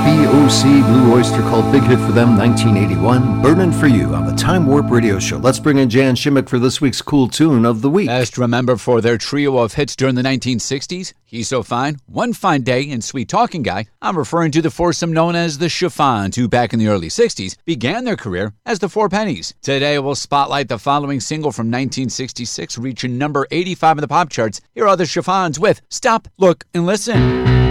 BOC, Blue Oyster Cult, big hit for them, 1981, Burnin' For You on the Time Warp Radio Show. Let's bring in Jan Shimmick for this week's cool tune of the week. Best remembered for their trio of hits during the 1960s, He's So Fine, One Fine Day, and Sweet Talking Guy. I'm referring to the foursome known as the Chiffons, who back in the early 60s began their career as the Four Pennies. Today we'll spotlight the following single from 1966, reaching number 85 in the pop charts. Here are the Chiffons with Stop, Look, and Listen.